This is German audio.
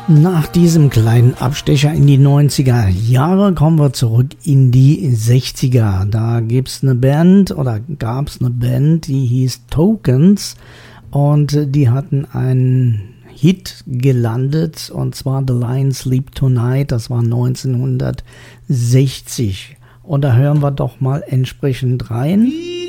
Nach diesem kleinen Abstecher in die 90er Jahre kommen wir zurück in die 60er. Da gab's eine Band, die hieß Tokens und die hatten einen Hit gelandet und zwar The Lion Sleep Tonight, das war 1960. Und da hören wir doch mal entsprechend rein.